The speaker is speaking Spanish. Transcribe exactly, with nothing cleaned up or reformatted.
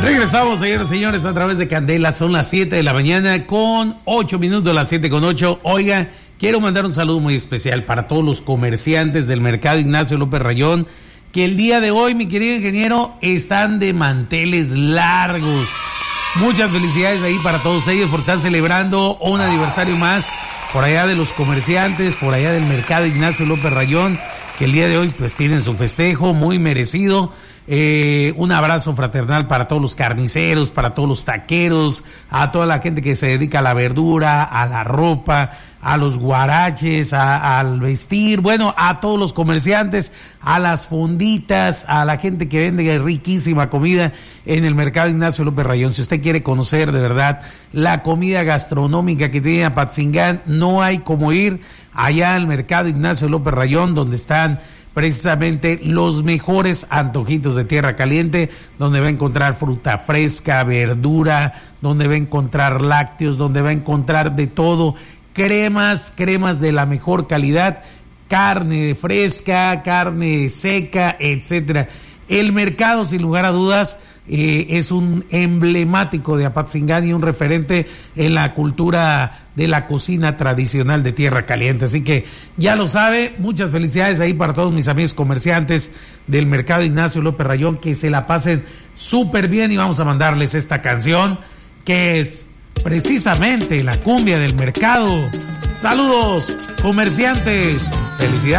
Regresamos, señores y señores, a través de Candela. Son las siete de la mañana con ocho minutos, las siete con ocho. Oiga, quiero mandar un saludo muy especial para todos los comerciantes del mercado Ignacio López Rayón, que el día de hoy, mi querido ingeniero, están de manteles largos. Muchas felicidades ahí para todos ellos por estar celebrando un aniversario más por allá de los comerciantes, por allá del mercado Ignacio López Rayón, que el día de hoy pues tienen su festejo muy merecido. Eh, un abrazo fraternal para todos los carniceros, para todos los taqueros, a toda la gente que se dedica a la verdura, a la ropa, a los guaraches, a, al vestir, bueno, a todos los comerciantes, a las fonditas, a la gente que vende riquísima comida en el mercado Ignacio López Rayón. Si usted quiere conocer de verdad la comida gastronómica que tiene Apatzingán, no hay como ir allá al mercado Ignacio López Rayón, donde están precisamente los mejores antojitos de tierra caliente, donde va a encontrar fruta fresca, verdura, donde va a encontrar lácteos, donde va a encontrar de todo, cremas, cremas de la mejor calidad, carne fresca, carne seca, etcétera. El mercado, sin lugar a dudas, eh, es un emblemático de Apatzingán y un referente en la cultura de la cocina tradicional de tierra caliente. Así que ya lo sabe, muchas felicidades ahí para todos mis amigos comerciantes del mercado Ignacio López Rayón, que se la pasen súper bien, y vamos a mandarles esta canción que es precisamente la cumbia del mercado. Saludos, comerciantes, felicidades.